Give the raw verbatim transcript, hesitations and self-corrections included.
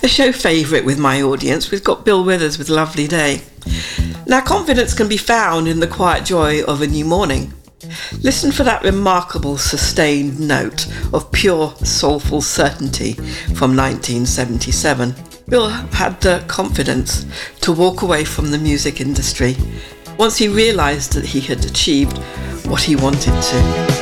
a show favourite with my audience. We've got Bill Withers with Lovely Day. Now, confidence can be found in the quiet joy of a new morning. Listen for that remarkable sustained note of pure soulful certainty from nineteen seventy-seven. Bill had the confidence to walk away from the music industry once he realised that he had achieved what he wanted to.